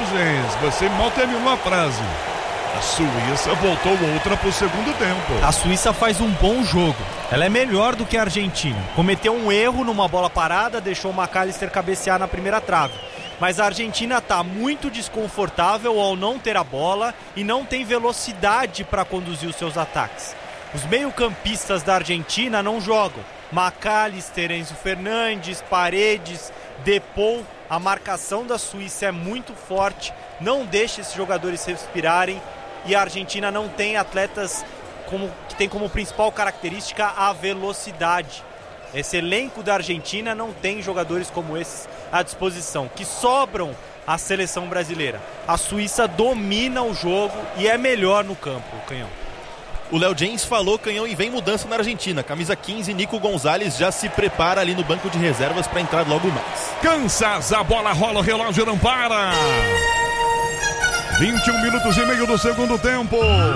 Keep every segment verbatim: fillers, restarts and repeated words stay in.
vantagens. Você mal terminou a frase. A Suíça voltou outra pro segundo tempo. A Suíça faz um bom jogo. Ela é melhor do que a Argentina. Cometeu um erro numa bola parada, deixou o McAllister cabecear na primeira trave. Mas a Argentina está muito desconfortável ao não ter a bola e não tem velocidade para conduzir os seus ataques. Os meio-campistas da Argentina não jogam. McAllister, Enzo Fernandes, Paredes, Depou. A marcação da Suíça é muito forte, não deixa esses jogadores respirarem e a Argentina não tem atletas como, que tem como principal característica a velocidade. Esse elenco da Argentina não tem jogadores como esses à disposição, que sobram à seleção brasileira. A Suíça domina o jogo e é melhor no campo, o Canhão. O Léo James falou, Canhão, e vem mudança na Argentina. Camisa quinze, Nico Gonzalez já se prepara ali no banco de reservas para entrar logo mais. Kansas, a bola rola, o relógio não para. vinte e um minutos e meio do segundo tempo.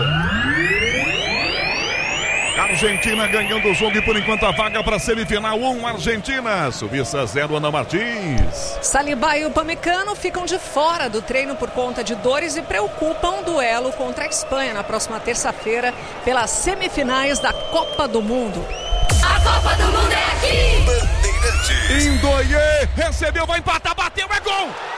Argentina ganhando o jogo e por enquanto a vaga para semifinal. um Argentina, Suíça zero, Ana Martins. Saliba e o Upamecano ficam de fora do treino por conta de dores e preocupam o duelo contra a Espanha na próxima terça-feira pelas semifinais da Copa do Mundo. A Copa do Mundo é aqui! Indoie recebeu, vai empatar, bateu, é gol!